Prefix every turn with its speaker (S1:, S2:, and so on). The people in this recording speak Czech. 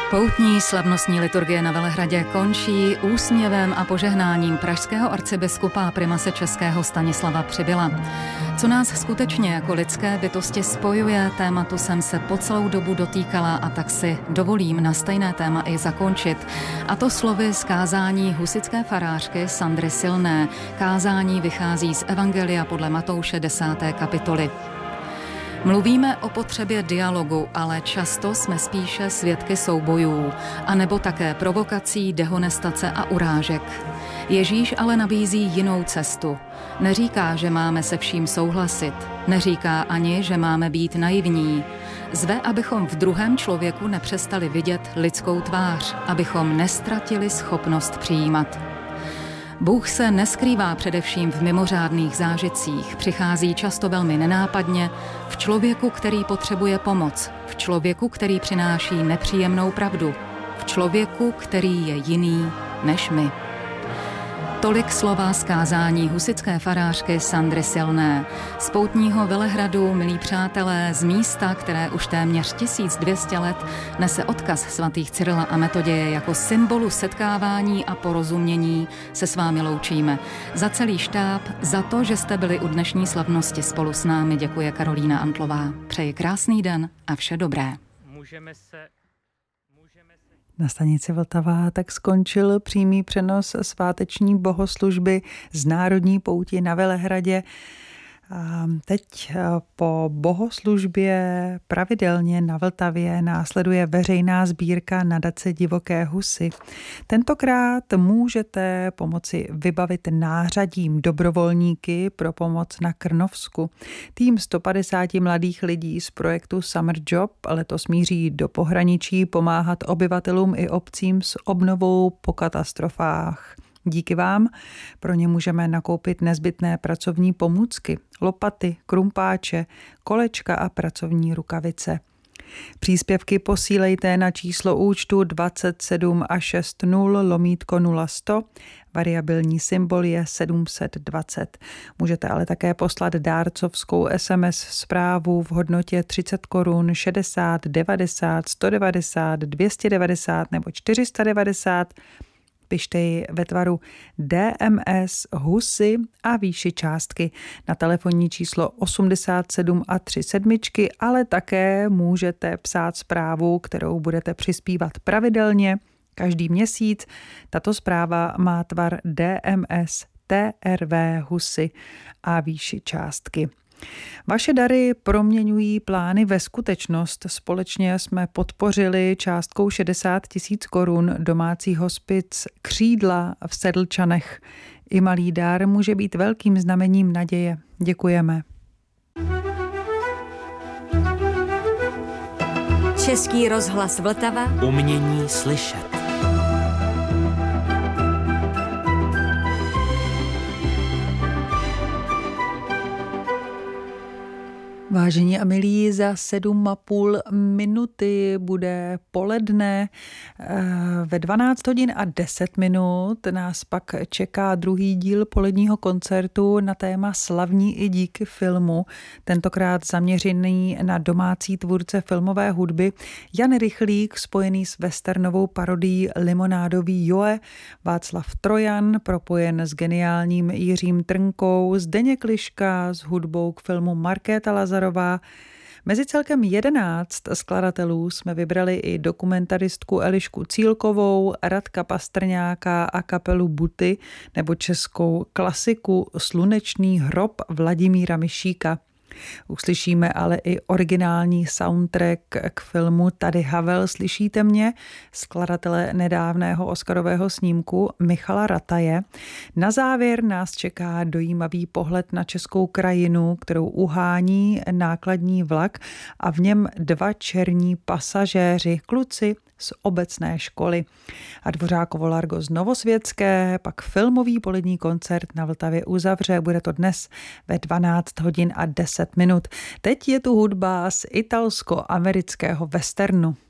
S1: Poutní slavnostní liturgie na Velehradě končí úsměvem a požehnáním pražského arcibiskupa a primase českého Stanislava Přibyla. Co nás skutečně jako lidské bytosti spojuje, tématu jsem se po celou dobu dotýkala a tak si dovolím na stejné téma i zakončit. A to slovy z kázání husitské farářky Sandry Silné. Kázání vychází z Evangelia podle Matouše 10. kapitoly. Mluvíme o potřebě dialogu, ale často jsme spíše svědky soubojů, anebo také provokací, dehonestace a urážek. Ježíš ale nabízí jinou cestu. Neříká, že máme se vším souhlasit. Neříká ani, že máme být naivní. Zve, abychom v druhém člověku nepřestali vidět lidskou tvář, abychom nestratili schopnost přijímat. Bůh se neskrývá především v mimořádných zážitcích, přichází často velmi nenápadně, v člověku, který potřebuje pomoc, v člověku, který přináší nepříjemnou pravdu, v člověku, který je jiný než my. Tolik slova z kázání husitské farářky Sandry Silné. Z poutního Velehradu, milí přátelé, z místa, které už téměř 1200 let nese odkaz svatých Cyrila a Metoděje jako symbolu setkávání a porozumění, se s vámi loučíme. Za celý štáb, za to, že jste byli u dnešní slavnosti spolu s námi, děkuje Karolína Antlová. Přeji krásný den a vše dobré.
S2: Na stanici Vltava tak skončil přímý přenos sváteční bohoslužby z Národní pouti na Velehradě. A teď po bohoslužbě pravidelně na Vltavě následuje veřejná sbírka nadace Divoké husy. Tentokrát můžete pomoci vybavit nářadím dobrovolníky pro pomoc na Krnovsku. Tým 150 mladých lidí z projektu Summer Job letos míří do pohraničí pomáhat obyvatelům i obcím s obnovou po katastrofách. Díky vám pro ně můžeme nakoupit nezbytné pracovní pomůcky, lopaty, krumpáče, kolečka a pracovní rukavice. Příspěvky posílejte na číslo účtu 27 a 60 0100, variabilní symbol je 720. Můžete ale také poslat dárcovskou SMS zprávu v hodnotě 30 korun, 60, 90, 190, 290 nebo 490. Pište ji ve tvaru DMS Husy a výši částky na telefonní číslo 87 a 3 sedmičky, ale také můžete psát zprávu, kterou budete přispívat pravidelně každý měsíc. Tato zpráva má tvar DMS TRV Husy a výši částky. Vaše dary proměňují plány ve skutečnost. Společně jsme podpořili částkou 60 000 korun domácí hospic Křídla v Sedlčanech. I malý dár může být velkým znamením naděje. Děkujeme.
S3: Český rozhlas Vltava.
S4: Umění slyšet.
S2: Vážení a milí, za 7,5 minuty bude poledne. Ve 12 hodin a 10 minut nás pak čeká druhý díl poledního koncertu na téma Slavní i díky filmu, tentokrát zaměřený na domácí tvůrce filmové hudby Jan Rychlík, spojený s westernovou parodií Limonádový Joe, Václav Trojan, propojen s geniálním Jiřím Trnkou, Zdeněk Liška s hudbou k filmu Markéta Lazarová. Mezi celkem 11 skladatelů jsme vybrali i dokumentaristku Elišku Cílkovou, Radka Pastrňáka a kapelu Buty nebo českou klasiku Slunečný hrob Vladimíra Myšíka. Uslyšíme ale i originální soundtrack k filmu Tady Havel, slyšíte mě, skladatele nedávného oscarového snímku Michala Rataje. Na závěr nás čeká dojímavý pohled na českou krajinu, kterou uhání nákladní vlak a v něm 2 černí pasažéři, kluci z obecné školy. A Dvořákovo Largo z Novosvětské, pak filmový polední koncert na Vltavě uzavře. Bude to dnes ve 12 hodin a 10 minut. Teď je tu hudba z italsko-amerického westernu.